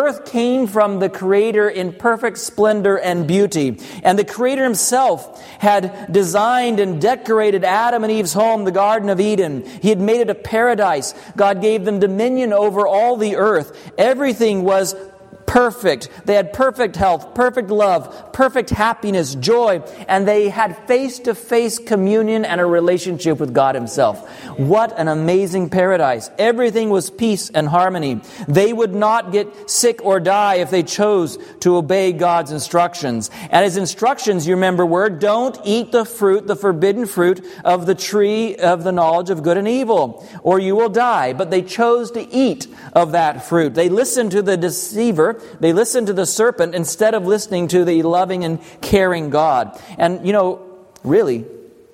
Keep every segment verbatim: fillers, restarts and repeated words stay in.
earth came from the Creator in perfect splendor and beauty. And the Creator Himself had designed and decorated Adam and Eve's home, the Garden of Eden. He had made it a paradise. God gave them dominion over all the earth. Everything was perfect. They had perfect health, perfect love, perfect happiness, joy, and they had face-to-face communion and a relationship with God Himself. What an amazing paradise. Everything was peace and harmony. They would not get sick or die if they chose to obey God's instructions. And His instructions, you remember, were, don't eat the fruit, the forbidden fruit of the tree of the knowledge of good and evil, or you will die. But they chose to eat of that fruit. They listened to the deceiver. They listened to the serpent instead of listening to the loving and caring God. And, you know, really,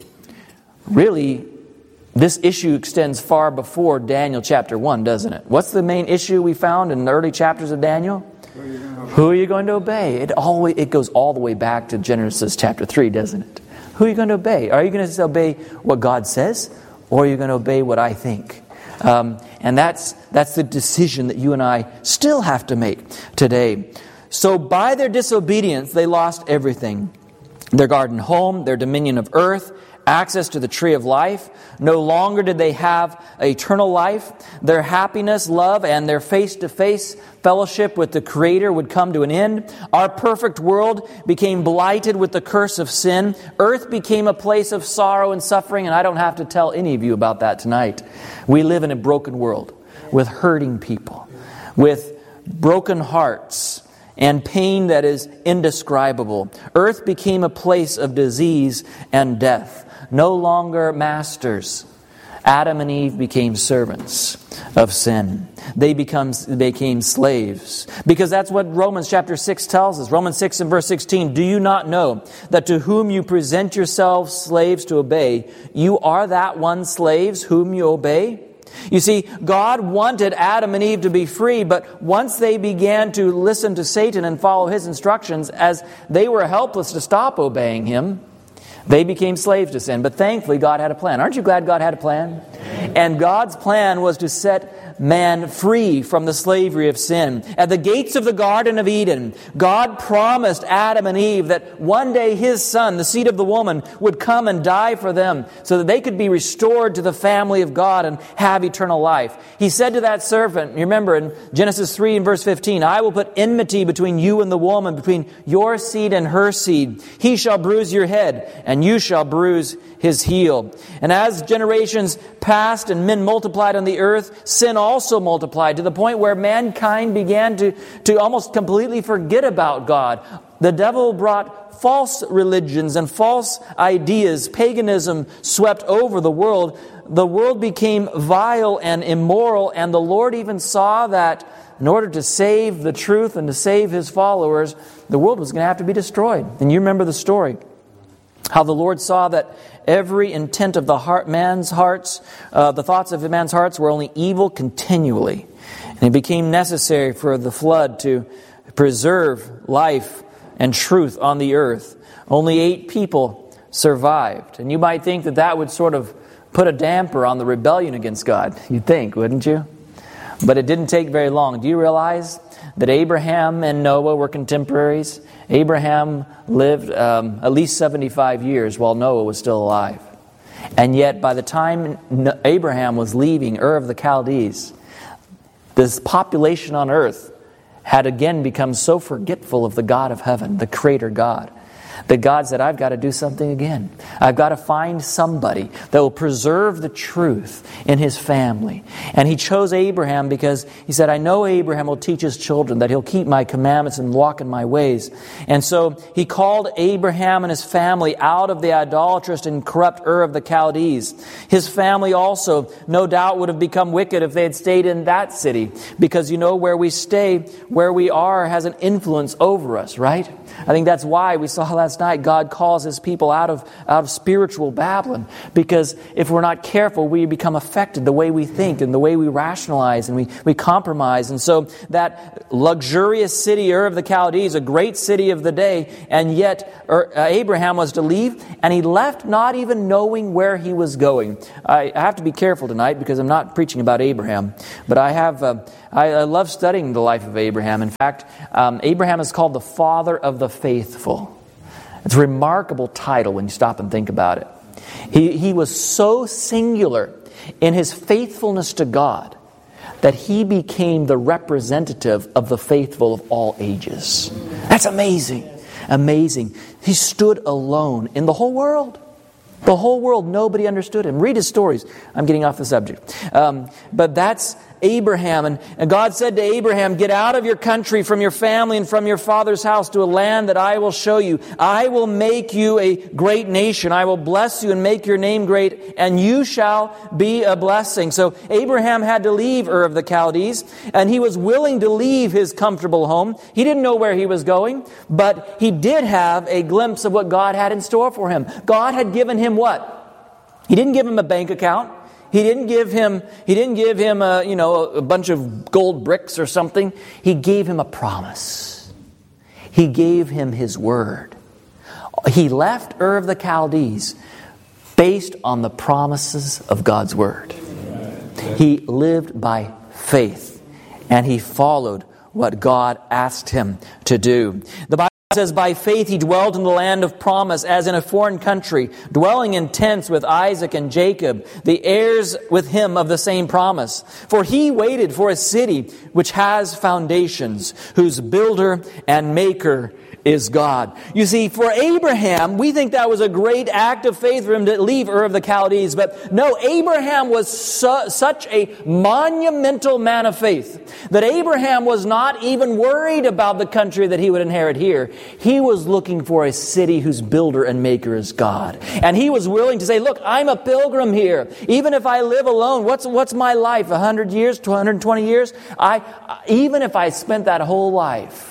really, this issue extends far before Daniel chapter one, doesn't it? What's the main issue we found in the early chapters of Daniel? Who are you going to obey? It always it goes all the way back to Genesis chapter three, doesn't it? Who are you going to obey? Are you going to obey what God says, or are you going to obey what I think? Um, and that's that's the decision that you and I still have to make today. So by their disobedience, they lost everything. Their garden home, their dominion of earth, access to the tree of life. No longer did they have eternal life. Their happiness, love, and their face-to-face fellowship with the Creator would come to an end. Our perfect world became blighted with the curse of sin. Earth became a place of sorrow and suffering, and I don't have to tell any of you about that tonight. We live in a broken world with hurting people, with broken hearts, and pain that is indescribable. Earth became a place of disease and death. No longer masters. Adam and Eve became servants of sin. They become, became slaves. Because that's what Romans chapter six tells us. Romans six and verse sixteen. Do you not know that to whom you present yourselves slaves to obey, you are that one slaves whom you obey? You see, God wanted Adam and Eve to be free, but once they began to listen to Satan and follow his instructions, as they were helpless to stop obeying him, they became slaves to sin. But thankfully, God had a plan. Aren't you glad God had a plan? And God's plan was to set man free from the slavery of sin. At the gates of the Garden of Eden, God promised Adam and Eve that one day His Son, the seed of the woman, would come and die for them so that they could be restored to the family of God and have eternal life. He said to that serpent, you remember in Genesis three and verse fifteen, I will put enmity between you and the woman, between your seed and her seed. He shall bruise your head, and you shall bruise his heel. And as generations passed and men multiplied on the earth, sin also multiplied to the point where mankind began to, to almost completely forget about God. The devil brought false religions and false ideas. Paganism swept over the world. The world became vile and immoral, and the Lord even saw that in order to save the truth and to save His followers, the world was going to have to be destroyed. And you remember the story. How the Lord saw that every intent of the heart, man's hearts, uh, the thoughts of man's hearts were only evil continually. And it became necessary for the flood to preserve life and truth on the earth. Only eight people survived. And you might think that that would sort of put a damper on the rebellion against God. You'd think, wouldn't you? But it didn't take very long. Do you realize that Abraham and Noah were contemporaries? Abraham lived um, at least seventy-five years while Noah was still alive. And yet by the time Abraham was leaving Ur of the Chaldees, this population on earth had again become so forgetful of the God of heaven, the Creator God, that God said, I've got to do something again. I've got to find somebody that will preserve the truth in his family. And He chose Abraham because He said, I know Abraham will teach his children that he'll keep my commandments and walk in my ways. And so He called Abraham and his family out of the idolatrous and corrupt Ur of the Chaldees. His family also, no doubt, would have become wicked if they had stayed in that city. Because you know, where we stay, where we are, has an influence over us, right? I think that's why we saw last last night, God calls His people out of, out of spiritual Babylon. Because if we're not careful, we become affected the way we think and the way we rationalize and we, we compromise. And so that luxurious city, Ur of the Chaldees, a great city of the day, and yet Ur, uh, Abraham was to leave, and he left not even knowing where he was going. I, I have to be careful tonight because I'm not preaching about Abraham, but I have... Uh, I, I love studying the life of Abraham. In fact, um, Abraham is called the father of the faithful. It's a remarkable title when you stop and think about it. He, he was so singular in his faithfulness to God that he became the representative of the faithful of all ages. That's amazing. Amazing. He stood alone in the whole world. The whole world, nobody understood him. Read his stories. I'm getting off the subject. Um, but that's Abraham. And, and God said to Abraham, get out of your country, from your family, and from your father's house to a land that I will show you. I will make you a great nation. I will bless you and make your name great, and you shall be a blessing. So Abraham had to leave Ur of the Chaldees, and he was willing to leave his comfortable home. He didn't know where he was going, but he did have a glimpse of what God had in store for him. God had given him what? He didn't give him a bank account. He didn't give him, he didn't give him a, you know, a bunch of gold bricks or something. He gave him a promise. He gave him His word. He left Ur of the Chaldees based on the promises of God's word. He lived by faith, and he followed what God asked him to do. The Bible says, by faith he dwelt in the land of promise as in a foreign country, dwelling in tents with Isaac and Jacob, the heirs with him of the same promise. For he waited for a city which has foundations, whose builder and maker is God. You see, for Abraham, we think that was a great act of faith for him to leave Ur of the Chaldees. But no, Abraham was su- such a monumental man of faith that Abraham was not even worried about the country that he would inherit here. He was looking for a city whose builder and maker is God. And he was willing to say, look, I'm a pilgrim here. Even if I live alone, what's what's my life? one hundred years, two hundred twenty years? I even if I spent that whole life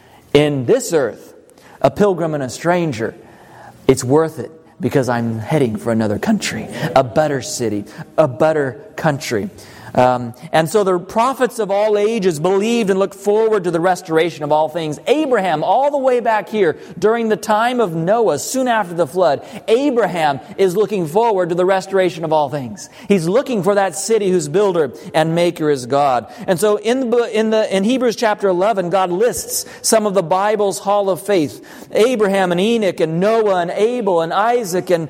in this earth, a pilgrim and a stranger, it's worth it because I'm heading for another country, a better city, a better country. Um, and so the prophets of all ages believed and looked forward to the restoration of all things. Abraham, all the way back here, during the time of Noah, soon after the flood, Abraham is looking forward to the restoration of all things. He's looking for that city whose builder and maker is God. And so in the, in the in Hebrews chapter eleven, God lists some of the Bible's hall of faith. Abraham and Enoch and Noah and Abel and Isaac and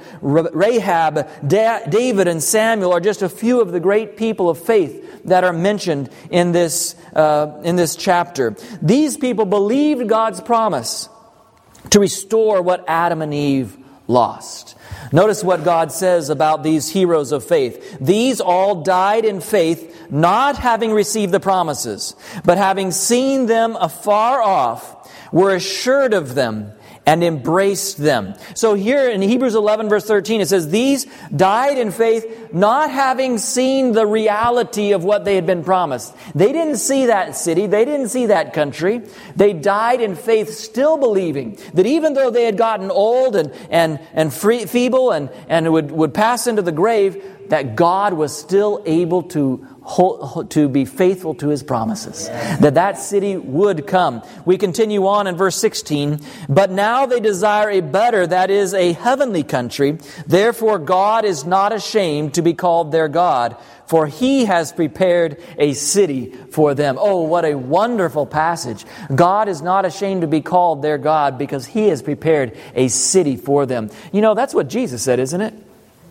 Rahab, David and Samuel are just a few of the great people of faith faith that are mentioned in this uh, in this chapter. These people believed God's promise to restore what Adam and Eve lost. Notice what God says about these heroes of faith. These all died in faith, not having received the promises, but having seen them afar off, were assured of them, and embraced them. So here in Hebrews eleven verse thirteen it says, these died in faith, not having seen the reality of what they had been promised. They didn't see that city. They didn't see that country. They died in faith, still believing that even though they had gotten old and and and free, feeble and, and would, would pass into the grave, that God was still able to hold, to be faithful to His promises. That that city would come. We continue on in verse sixteen. But now they desire a better, that is, a heavenly country. Therefore God is not ashamed to be called their God, for He has prepared a city for them. Oh, what a wonderful passage. God is not ashamed to be called their God because He has prepared a city for them. You know, that's what Jesus said, isn't it?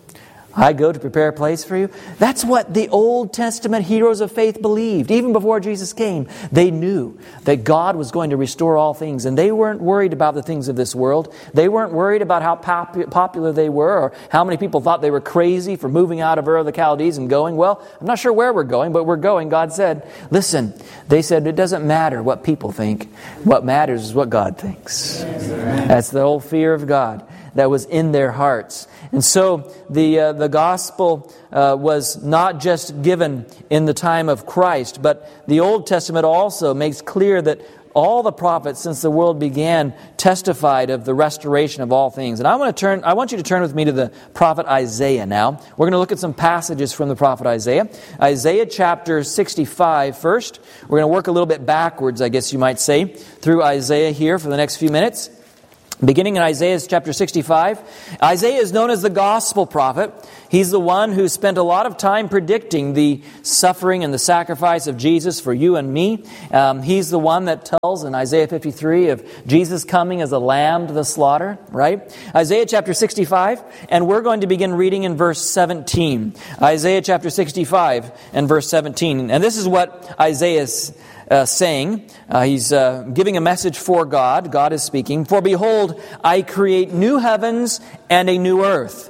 I go to prepare a place for you. That's what the Old Testament heroes of faith believed. Even before Jesus came, they knew that God was going to restore all things. And they weren't worried about the things of this world. They weren't worried about how pop- popular they were or how many people thought they were crazy for moving out of Ur of the Chaldees and going. Well, I'm not sure where we're going, but we're going. God said, listen, they said it doesn't matter what people think. What matters is what God thinks. That's the whole fear of God that was in their hearts. And so the uh, the gospel uh, was not just given in the time of Christ, but the Old Testament also makes clear that all the prophets since the world began testified of the restoration of all things. And I want to turn I want you to turn with me to the prophet Isaiah now. We're going to look at some passages from the prophet Isaiah. Isaiah chapter sixty-five first. We're going to work a little bit backwards, I guess you might say, through Isaiah here for the next few minutes. Beginning in Isaiah chapter sixty-five, Isaiah is known as the gospel prophet. He's the one who spent a lot of time predicting the suffering and the sacrifice of Jesus for you and me. Um, he's the one that tells in Isaiah fifty-three of Jesus coming as a lamb to the slaughter, right? Isaiah chapter sixty-five, and we're going to begin reading in verse seventeen. Isaiah chapter sixty-five and verse seventeen. And this is what Isaiah is Uh, saying. Uh, he's uh, giving a message for God. God is speaking. For behold, I create new heavens and a new earth.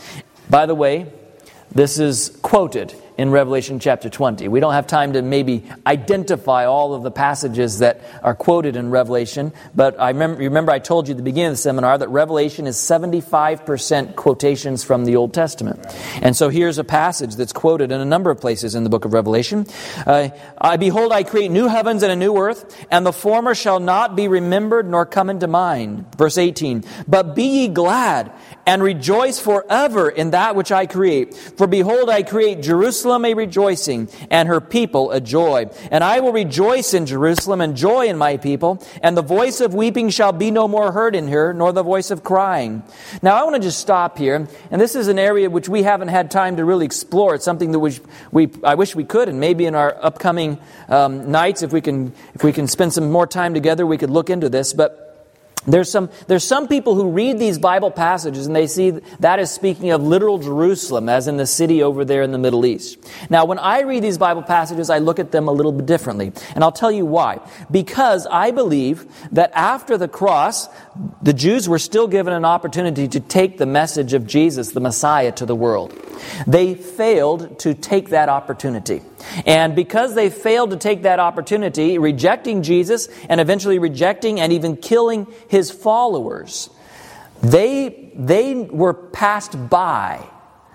By the way, this is quoted in Revelation chapter twenty. We don't have time to maybe identify all of the passages that are quoted in Revelation, but I remember, remember I told you at the beginning of the seminar that Revelation is seventy-five percent quotations from the Old Testament. And so here's a passage that's quoted in a number of places in the book of Revelation. Uh, I behold, I create new heavens and a new earth, and the former shall not be remembered nor come into mind. Verse eighteen, but be ye glad and rejoice forever in that which I create. For behold, I create Jerusalem a rejoicing, and her people a joy. And I will rejoice in Jerusalem, and joy in my people. And the voice of weeping shall be no more heard in her, nor the voice of crying. Now I want to just stop here. And this is an area which we haven't had time to really explore. It's something that we, we I wish we could, and maybe in our upcoming um, nights, if we can if we can spend some more time together, we could look into this. But There's some there's some people who read these Bible passages and they see that is speaking of literal Jerusalem, as in the city over there in the Middle East. Now, when I read these Bible passages, I look at them a little bit differently. And I'll tell you why. Because I believe that after the cross, the Jews were still given an opportunity to take the message of Jesus, the Messiah, to the world. They failed to take that opportunity. And because they failed to take that opportunity, rejecting Jesus and eventually rejecting and even killing his followers, they, they were passed by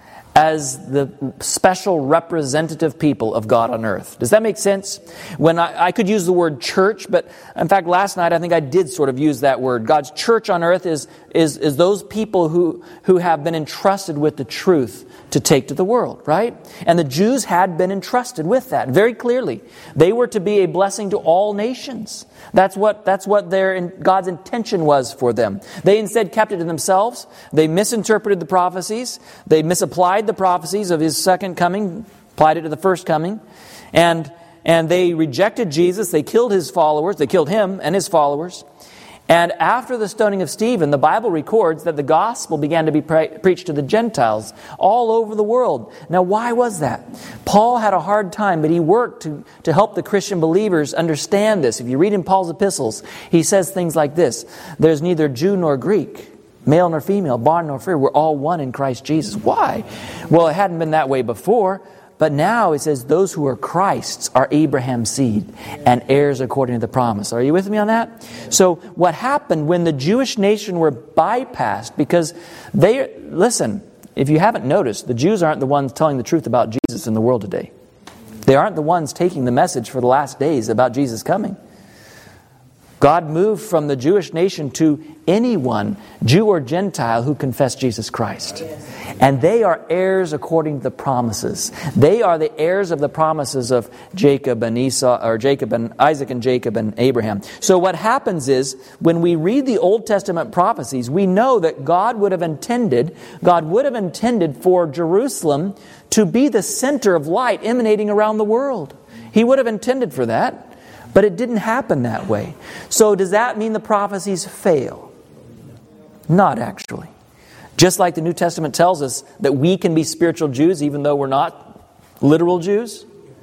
as the special representative people of God on earth. Does that make sense? When I, I could use the word church, but in fact last night I think I did sort of use that word. God's church on earth is, is, is those people who, who have been entrusted with the truth to take to the world, right? And the Jews had been entrusted with that very clearly. They were to be a blessing to all nations. That's what that's what their God's intention was for them. They instead kept it to themselves. They misinterpreted the prophecies. They misapplied the prophecies of his second coming, applied it to the first coming, and and they rejected Jesus. They killed his followers. They killed him and his followers. And after the stoning of Stephen, the Bible records that the gospel began to be pre- preached to the Gentiles all over the world. Now, why was that? Paul had a hard time, but he worked to, to help the Christian believers understand this. If you read in Paul's epistles, he says things like this: there's neither Jew nor Greek, male nor female, bond nor free. We're all one in Christ Jesus. Why? Well, it hadn't been that way before. But now it says those who are Christ's are Abraham's seed and heirs according to the promise. Are you with me on that? So what happened when the Jewish nation were bypassed, because they, listen, if you haven't noticed, the Jews aren't the ones telling the truth about Jesus in the world today. They aren't the ones taking the message for the last days about Jesus coming. God moved from the Jewish nation to anyone, Jew or Gentile, who confess Jesus Christ. And they are heirs according to the promises. They are the heirs of the promises of Jacob and Esau, or Jacob and Isaac and Jacob and Abraham. So what happens is, when we read the Old Testament prophecies, we know that God would have intended, God would have intended for Jerusalem to be the center of light emanating around the world. He would have intended for that. But it didn't happen that way. So does that mean the prophecies fail? Not actually. Just like the New Testament tells us that we can be spiritual Jews even though we're not literal Jews,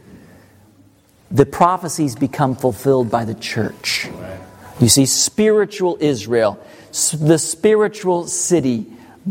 the prophecies become fulfilled by the church. You see, spiritual Israel, the spiritual city, the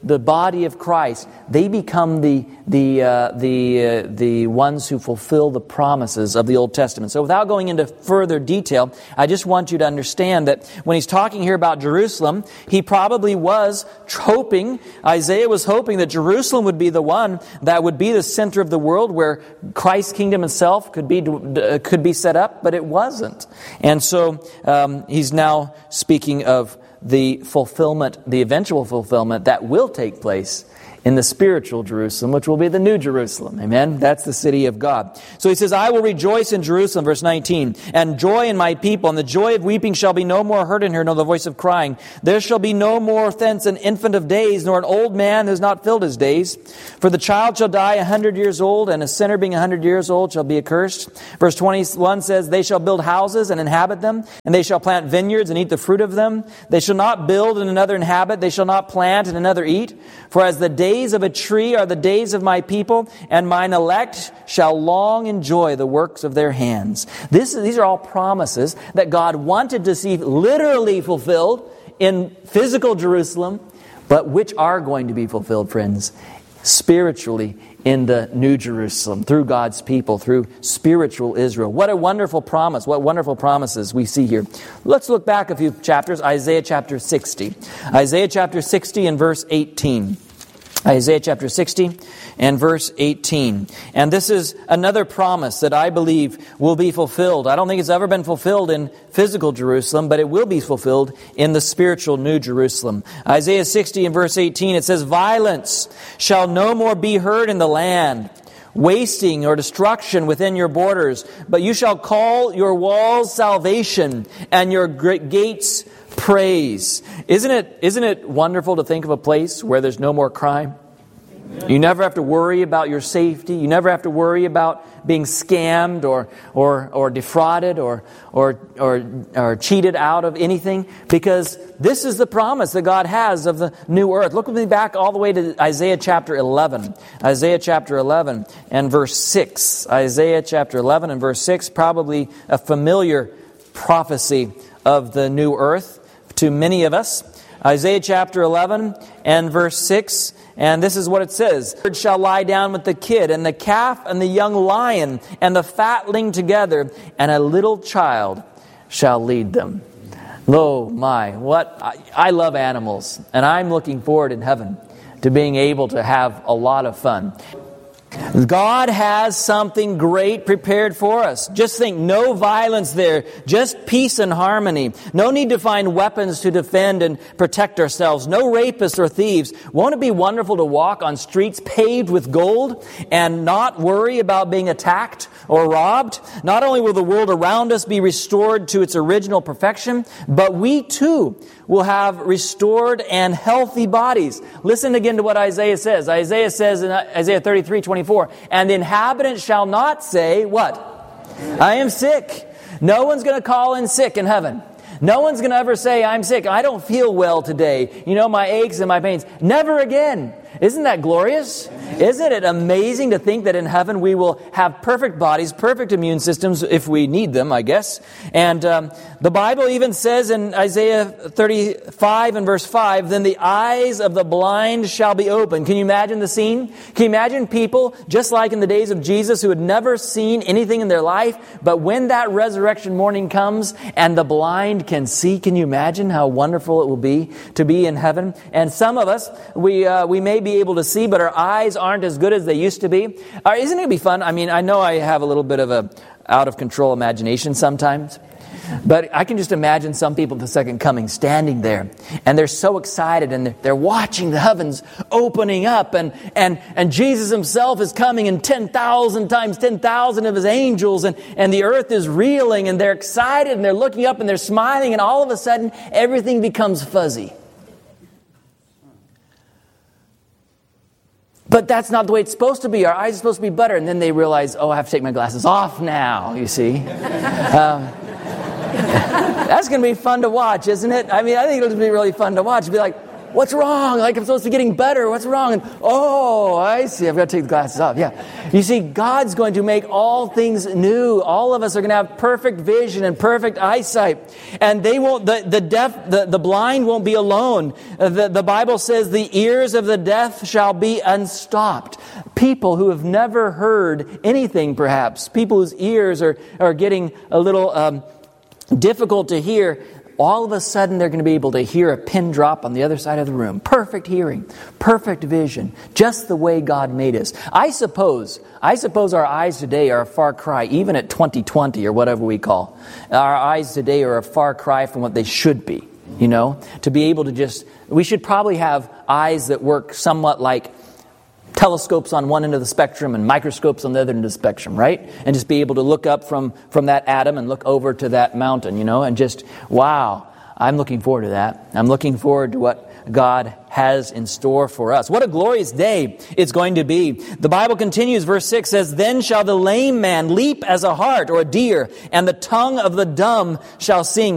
the body of Christ, they become the the uh, the uh, the ones who fulfill the promises of the Old Testament. So without going into further detail, I just want you to understand that when he's talking here about Jerusalem, he probably was hoping, Isaiah was hoping that Jerusalem would be the one that would be the center of the world where Christ's kingdom itself could be uh, could be set up, but it wasn't. And so um, he's now speaking of the fulfillment, the eventual fulfillment that will take place in the spiritual Jerusalem, which will be the new Jerusalem. Amen? That's the city of God. So he says, I will rejoice in Jerusalem, verse nineteen, and joy in my people, and the joy of weeping shall be no more heard in her, nor the voice of crying. There shall be no more thence an infant of days, nor an old man who has not filled his days. For the child shall die a hundred years old, and a sinner being a hundred years old shall be accursed. Verse twenty-one says, they shall build houses and inhabit them, and they shall plant vineyards and eat the fruit of them. They shall not build and another inhabit, they shall not plant and another eat. For as the days of a tree are the days of my people, and mine elect shall long enjoy the works of their hands. This, these are all promises that God wanted to see literally fulfilled in physical Jerusalem, but which are going to be fulfilled, friends, spiritually in the New Jerusalem, through God's people, through spiritual Israel. What a wonderful promise. What wonderful promises we see here. Let's look back a few chapters. Isaiah chapter sixty. Isaiah chapter sixty and verse eighteen. Isaiah chapter sixty and verse eighteen. And this is another promise that I believe will be fulfilled. I don't think it's ever been fulfilled in physical Jerusalem, but it will be fulfilled in the spiritual New Jerusalem. Isaiah sixty and verse eighteen, it says, violence shall no more be heard in the land, wasting or destruction within your borders, but you shall call your walls salvation and your gates praise. Isn't it, isn't it wonderful to think of a place where there's no more crime? You never have to worry about your safety. You never have to worry about being scammed or or or defrauded or or or, or cheated out of anything, because this is the promise that God has of the new earth. Look with me back all the way to Isaiah chapter eleven. Isaiah chapter eleven and verse six. Isaiah chapter eleven and verse six, probably a familiar prophecy of the new earth to many of us. Isaiah chapter eleven and verse six, and this is what it says. The bird shall lie down with the kid, and the calf and the young lion and the fatling together, and a little child shall lead them. Oh my, what I, I love animals, and I'm looking forward in heaven to being able to have a lot of fun. God has something great prepared for us. Just think, no violence there, just peace and harmony. No need to find weapons to defend and protect ourselves. No rapists or thieves. Won't it be wonderful to walk on streets paved with gold and not worry about being attacked or robbed? Not only will the world around us be restored to its original perfection, but we too will have restored and healthy bodies. Listen again to what Isaiah says. Isaiah says in Isaiah thirty-three twenty-four, and the inhabitants shall not say, what? I am sick. No one's going to call in sick in heaven. No one's going to ever say, I'm sick. I don't feel well today. You know, my aches and my pains. Never again. Isn't that glorious? Isn't it amazing to think that in heaven we will have perfect bodies, perfect immune systems if we need them, I guess. And um, the Bible even says in Isaiah thirty-five and verse five, then the eyes of the blind shall be opened. Can you imagine the scene? Can you imagine people, just like in the days of Jesus, who had never seen anything in their life, but when that resurrection morning comes and the blind can see? Can you imagine how wonderful it will be to be in heaven? And some of us, we uh, we may be able to see, but our eyes aren't as good as they used to be. Uh, isn't it going to be fun? I mean, I know I have a little bit of a out of control imagination sometimes, but I can just imagine some people at the second coming standing there, and they're so excited, and they're, they're watching the heavens opening up, and and and Jesus himself is coming, and ten thousand times ten thousand of his angels, and and the earth is reeling, and they're excited, and they're looking up, and they're smiling, and all of a sudden everything becomes fuzzy. But that's not the way it's supposed to be. Our eyes are supposed to be better. And then they realize, oh, I have to take my glasses off now, you see. Um, that's going to be fun to watch, isn't it? I mean, I think it'll be really fun to watch. It'll be like, what's wrong? Like I'm supposed to be getting better. What's wrong? And, oh, I see. I've got to take the glasses off. Yeah. You see, God's going to make all things new. All of us are going to have perfect vision and perfect eyesight. And they won't, the, the deaf, the, the blind won't be alone. The, the Bible says the ears of the deaf shall be unstopped. People who have never heard anything, perhaps, people whose ears are, are getting a little um, difficult to hear, all of a sudden they're going to be able to hear a pin drop on the other side of the room. Perfect hearing, perfect vision, just the way God made us. I suppose, I suppose our eyes today are a far cry, even at twenty twenty or whatever we call. Our eyes today are a far cry from what they should be, you know, to be able to just, we should probably have eyes that work somewhat like telescopes on one end of the spectrum and microscopes on the other end of the spectrum, right? And just be able to look up from, from that atom and look over to that mountain, you know, and just, wow, I'm looking forward to that. I'm looking forward to what God has in store for us. What a glorious day it's going to be. The Bible continues, verse six says, then shall the lame man leap as a hart or a deer, and the tongue of the dumb shall sing.